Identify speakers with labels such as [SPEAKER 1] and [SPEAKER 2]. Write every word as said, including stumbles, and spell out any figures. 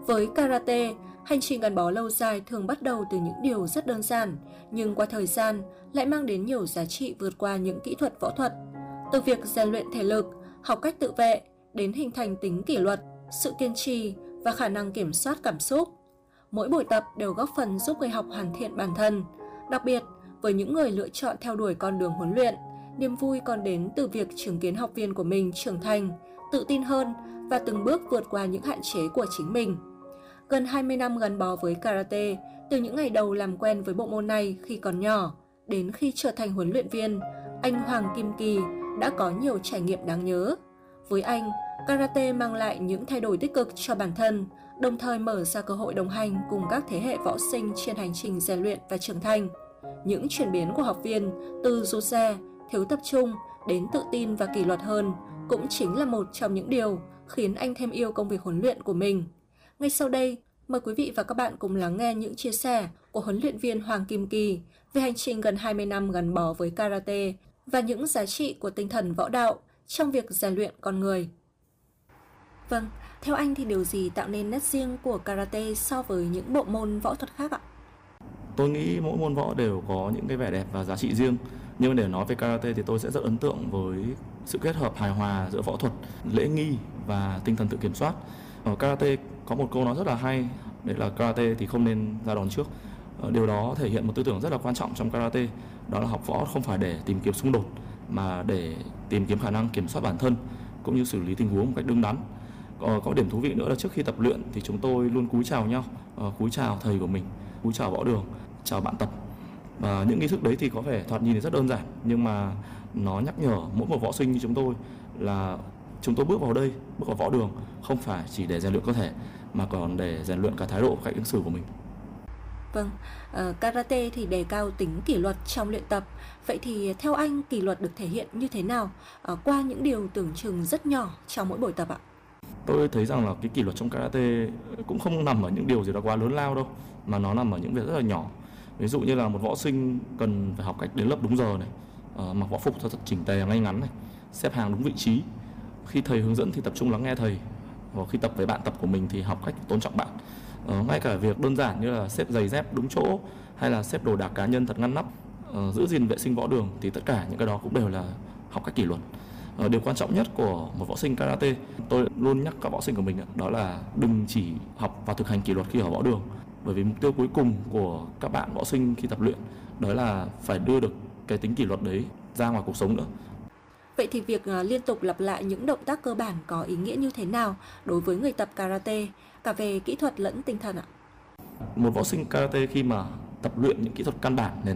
[SPEAKER 1] Với karate, hành trình gắn bó lâu dài thường bắt đầu từ những điều rất đơn giản, nhưng qua thời gian lại mang đến nhiều giá trị vượt qua những kỹ thuật võ thuật. Từ việc rèn luyện thể lực, học cách tự vệ, đến hình thành tính kỷ luật, sự kiên trì và khả năng kiểm soát cảm xúc. Mỗi buổi tập đều góp phần giúp người học hoàn thiện bản thân. Đặc biệt, với những người lựa chọn theo đuổi con đường huấn luyện, niềm vui còn đến từ việc chứng kiến học viên của mình trưởng thành, tự tin hơn và từng bước vượt qua những hạn chế của chính mình. Gần hai mươi năm gắn bó với karate, từ những ngày đầu làm quen với bộ môn này khi còn nhỏ, đến khi trở thành huấn luyện viên, anh Hoàng Kim Kỳ đã có nhiều trải nghiệm đáng nhớ. Với anh, karate mang lại những thay đổi tích cực cho bản thân, đồng thời mở ra cơ hội đồng hành cùng các thế hệ võ sinh trên hành trình rèn luyện và trưởng thành. Những chuyển biến của học viên từ rụt rè, thiếu tập trung đến tự tin và kỷ luật hơn cũng chính là một trong những điều khiến anh thêm yêu công việc huấn luyện của mình. Ngay sau đây, mời quý vị và các bạn cùng lắng nghe những chia sẻ của huấn luyện viên Hoàng Kim Kỳ về hành trình gần hai mươi năm gắn bó với karate và những giá trị của tinh thần võ đạo trong việc rèn luyện con người. Vâng, theo anh thì điều gì tạo nên nét riêng của karate so với những bộ môn võ thuật khác ạ?
[SPEAKER 2] Tôi nghĩ mỗi môn võ đều có những cái vẻ đẹp và giá trị riêng. Nhưng để nói về karate thì tôi sẽ rất ấn tượng với sự kết hợp hài hòa giữa võ thuật, lễ nghi và tinh thần tự kiểm soát. Ở karate có một câu nói rất là hay, đấy là karate thì không nên ra đòn trước. Điều đó thể hiện một tư tưởng rất là quan trọng trong karate, đó là học võ không phải để tìm kiếm xung đột, mà để tìm kiếm khả năng kiểm soát bản thân cũng như xử lý tình huống một cách đứng đắn. Có, có điểm thú vị nữa là trước khi tập luyện thì chúng tôi luôn cúi chào nhau, cúi chào thầy của mình, cúi chào võ đường, chào bạn tập. Và những nghi thức đấy thì có vẻ thoạt nhìn rất đơn giản, nhưng mà nó nhắc nhở mỗi một võ sinh như chúng tôi là chúng tôi bước vào đây, bước vào võ đường không phải chỉ để rèn luyện cơ thể mà còn để rèn luyện cả thái độ và cách ứng xử của mình.
[SPEAKER 1] Vâng, uh, karate thì đề cao tính kỷ luật trong luyện tập. Vậy thì theo anh, kỷ luật được thể hiện như thế nào uh, qua những điều tưởng chừng rất nhỏ trong mỗi buổi tập ạ?
[SPEAKER 2] Tôi thấy rằng là cái kỷ luật trong karate cũng không nằm ở những điều gì đó quá lớn lao đâu, mà nó nằm ở những việc rất là nhỏ. Ví dụ như là một võ sinh cần phải học cách đến lớp đúng giờ này, uh, mặc võ phục thật chỉnh tề ngay ngắn này, xếp hàng đúng vị trí. Khi thầy hướng dẫn thì tập trung lắng nghe thầy, và khi tập với bạn tập của mình thì học cách tôn trọng bạn. Uh, ngay cả việc đơn giản như là xếp giày dép đúng chỗ hay là xếp đồ đạc cá nhân thật ngăn nắp, uh, giữ gìn vệ sinh võ đường thì tất cả những cái đó cũng đều là học cách kỷ luật. Uh, điều quan trọng nhất của một võ sinh karate, tôi luôn nhắc các võ sinh của mình đó là đừng chỉ học và thực hành kỷ luật khi ở võ đường, bởi vì mục tiêu cuối cùng của các bạn võ sinh khi tập luyện đó là phải đưa được cái tính kỷ luật đấy ra ngoài cuộc sống nữa.
[SPEAKER 1] Vậy thì việc uh, liên tục lặp lại những động tác cơ bản có ý nghĩa như thế nào đối với người tập karate, cả về kỹ thuật lẫn tinh thần ạ?
[SPEAKER 2] Một võ sinh karate khi mà tập luyện những kỹ thuật căn bản nền